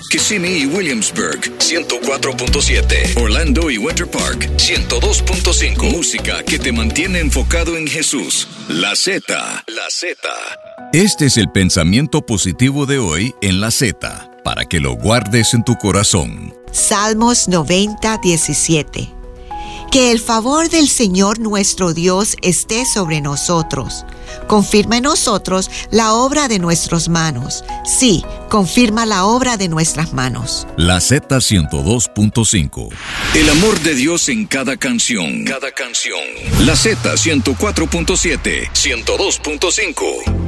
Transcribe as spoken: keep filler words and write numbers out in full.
Kissimmee y Williamsburg, ciento cuatro punto siete. Orlando y Winter Park, ciento dos punto cinco. Música que te mantiene enfocado en Jesús. La Z. La Z. Este es el pensamiento positivo de hoy en La Z, para que lo guardes en tu corazón. Salmos noventa, diecisiete. Que el favor del Señor nuestro Dios esté sobre nosotros. Confirma en nosotros la obra de nuestras manos. Sí, confirma la obra de nuestras manos. La Z ciento dos punto cinco. El amor de Dios en cada canción. Cada canción. La Z ciento cuatro punto siete, ciento dos punto cinco.